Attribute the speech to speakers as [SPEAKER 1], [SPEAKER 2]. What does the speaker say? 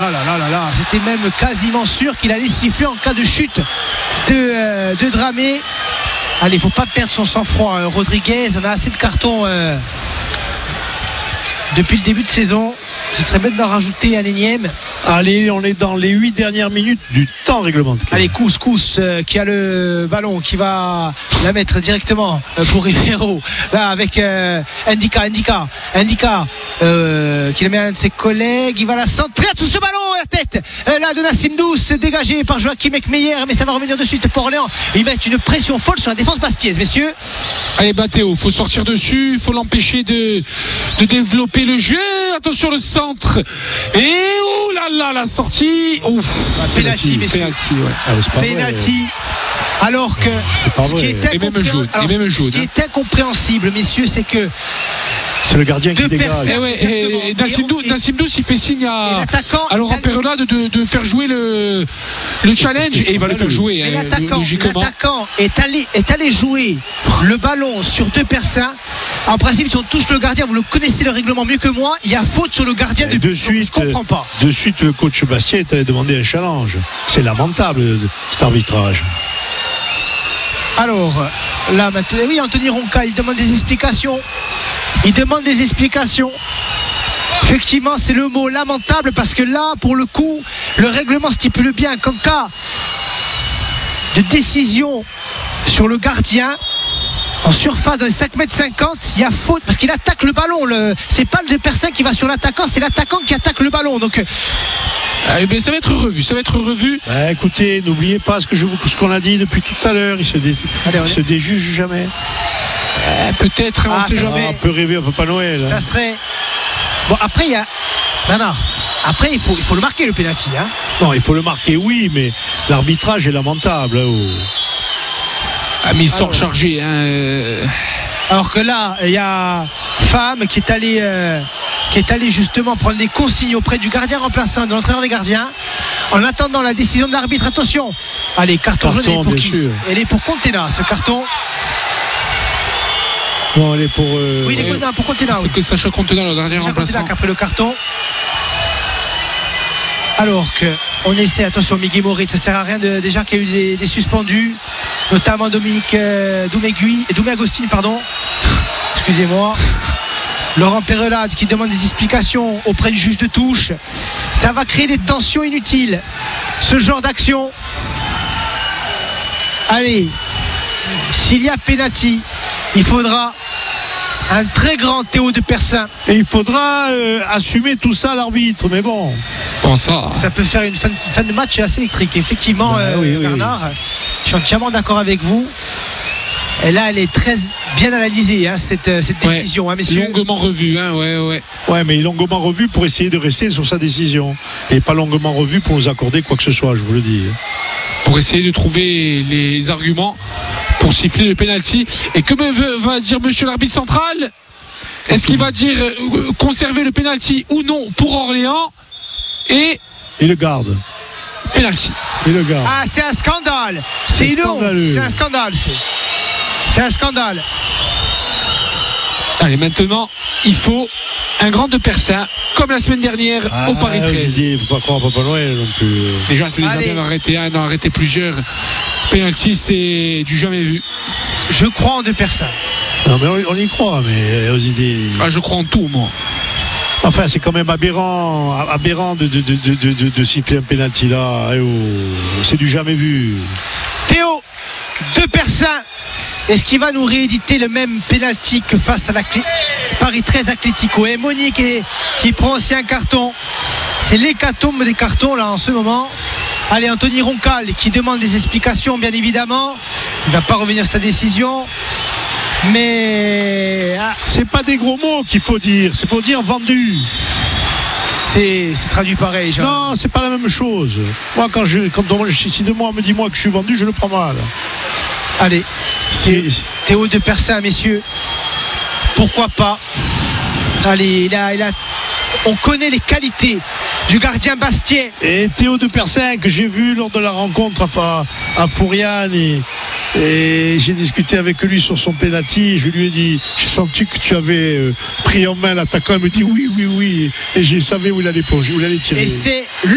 [SPEAKER 1] là là là là là. C'était même quasiment sûr qu'il allait siffler en cas de chute de Dramé. Allez, il ne faut pas perdre son sang-froid. Rodriguez, on a assez de cartons depuis le début de saison. Ce serait bête d'en rajouter un énième.
[SPEAKER 2] Allez, on est dans les 8 dernières minutes du temps réglementaire.
[SPEAKER 1] Allez, Couscous qui a le ballon, qui va la mettre directement pour Ribeiro. Là, avec Ndika qui le met à un de ses collègues. Il va la centrer sous ce ballon à la tête. Là, de Nassim Douce, dégagé par Joachim Ekmeyer, mais ça va revenir de suite pour Orléans. Ils mettent une pression folle sur la défense bastiaise, messieurs.
[SPEAKER 3] Allez, Théo, faut sortir dessus, il faut l'empêcher de développer le jeu. Attention, le centre. Et oh là là, la sortie. Ouf.
[SPEAKER 1] Penalty, messieurs.
[SPEAKER 3] Penalty, ouais.
[SPEAKER 1] Penalty. Alors que ce qui est incompréhensible, messieurs, c'est que
[SPEAKER 2] c'est le gardien qui dégage.
[SPEAKER 3] Et Nassim Douce, il fait signe à Laurent Perrola de faire jouer le challenge, et il va le faire jouer.
[SPEAKER 1] L'attaquant est allé jouer le ballon sur deux personnes. En principe, si on touche le gardien, vous le connaissez le règlement mieux que moi, il y a faute sur le gardien.
[SPEAKER 2] De suite, je comprends pas. De suite, le coach Bastien est allé demander un challenge. C'est lamentable, cet arbitrage.
[SPEAKER 1] Alors, là maintenant, oui, Anthony Ronca, il demande des explications. Effectivement, c'est le mot lamentable, parce que là, pour le coup, le règlement stipule bien qu'en cas de décision sur le gardien en surface dans les 5,50 m, il y a faute parce qu'il attaque le ballon. C'est pas le personne qui va sur l'attaquant, c'est l'attaquant qui attaque le ballon. Donc
[SPEAKER 3] ça va être revu.
[SPEAKER 2] Écoutez, n'oubliez pas ce qu'on a dit depuis tout à l'heure. Il se déjuge jamais.
[SPEAKER 3] Peut-être, on sait jamais.
[SPEAKER 2] On peut rêver à Papa Noël.
[SPEAKER 1] Ça serait. Bon, après, il y a. Bernard, après, il faut le marquer, le pénalty. Hein.
[SPEAKER 2] Non, il faut le marquer, oui, mais l'arbitrage est lamentable.
[SPEAKER 3] Mais il sort chargé.
[SPEAKER 1] Alors que là, il y a Femme qui est allé justement prendre des consignes auprès du gardien remplaçant, de l'entraîneur des gardiens, en attendant la décision de l'arbitre. Attention. Allez, carton jaune, elle est pour qui ? Elle est pour Contena, ce carton.
[SPEAKER 2] Non, elle est pour.
[SPEAKER 1] Oui, il est pour Contena.
[SPEAKER 3] C'est que Sacha Contena, le gardien remplaçant.
[SPEAKER 1] Qui a pris le carton. Alors qu'on essaie, attention, Miguel Moritz, ça sert à rien déjà qu'il y a eu des suspendus, notamment Doumé Agostini, pardon. Excusez-moi. Laurent Perrelade qui demande des explications auprès du juge de touche. Ça va créer des tensions inutiles, ce genre d'action. Allez, s'il y a penalty, il faudra un très grand Théo de Persin.
[SPEAKER 2] Et il faudra assumer tout ça à l'arbitre, mais bon.
[SPEAKER 1] Ça peut faire une fin de match assez électrique. Effectivement, Bernard, je suis entièrement d'accord avec vous. Et là, elle est très bien analysée, cette décision, messieurs.
[SPEAKER 3] Longuement revue,
[SPEAKER 2] Ouais, mais longuement revue pour essayer de rester sur sa décision. Et pas longuement revue pour nous accorder quoi que ce soit, je vous le dis.
[SPEAKER 3] Pour essayer de trouver les arguments pour siffler le penalty. Et que va dire monsieur l'arbitre central ? Est-ce qu'il va dire conserver le penalty ou non pour Orléans ? Et
[SPEAKER 2] il le garde.
[SPEAKER 3] Penalty.
[SPEAKER 2] Il le garde.
[SPEAKER 1] Ah, c'est un scandale. C'est une honte. C'est un scandale. C'est un scandale.
[SPEAKER 3] Allez, maintenant, il faut un grand de Persin, comme la semaine dernière au Paris 13.
[SPEAKER 2] Il ne faut pas croire Papa Noël non plus.
[SPEAKER 3] Déjà, c'est déjà bien d'en arrêter plusieurs. Penalty, c'est du jamais vu.
[SPEAKER 1] Je crois en de Persin.
[SPEAKER 2] Non, mais on y croit, mais aux idées.
[SPEAKER 3] Je crois en tout, moi.
[SPEAKER 2] Enfin, c'est quand même aberrant de siffler un penalty là. C'est du jamais vu.
[SPEAKER 1] Théo de Persin. Est-ce qu'il va nous rééditer le même penalty que face à la Paris 13 Atlético? Et Monique qui prend aussi un carton. C'est l'hécatombe des cartons là en ce moment. Allez, Anthony Roncal qui demande des explications, bien évidemment. Il ne va pas revenir sur sa décision. Mais
[SPEAKER 2] c'est pas des gros mots qu'il faut dire, c'est pour dire vendu.
[SPEAKER 1] C'est traduit pareil, Jean.
[SPEAKER 2] Non, c'est pas la même chose. Moi, si de moi me dit que je suis vendu, je le prends mal.
[SPEAKER 1] Allez, Théo de Persin, messieurs. Pourquoi pas? Allez, on connaît les qualités du gardien Bastien.
[SPEAKER 2] Et Théo de Persin, que j'ai vu lors de la rencontre à Fouriane, et j'ai discuté avec lui sur son penalty. Je lui ai dit, j'ai senti que tu avais pris en main l'attaquant. Il me dit oui. Et je savais où il allait plonger, où il allait tirer.
[SPEAKER 1] Et c'est